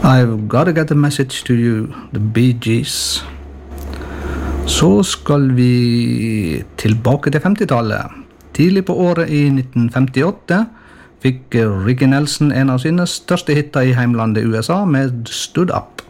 I've gotta get a message to you, the Bee Gees. Så skal vi tilbake til 50-tallet. Tidlig på året i 1958 fikk Ricky Nelson en av sine største hitter i heimlandet USA med Stood Up.